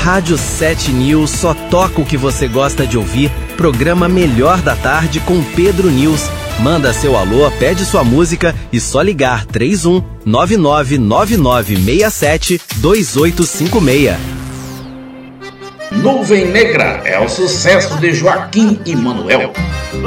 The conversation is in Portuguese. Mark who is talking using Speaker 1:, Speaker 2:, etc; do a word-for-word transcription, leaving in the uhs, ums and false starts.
Speaker 1: Rádio sete News só toca o que você gosta de ouvir. Programa Melhor da Tarde com Pedro News. Manda seu alô, pede sua música e só ligar três um nove nove nove nove seis sete dois oito cinco seis.
Speaker 2: Nuvem Negra é o sucesso de Joaquim e Manuel.